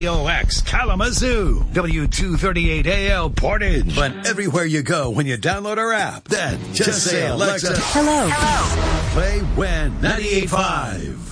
OX Kalamazoo, W238AL Portage. But everywhere you go when you download our app, then just say, Alexa, Hello. Play When 98.5.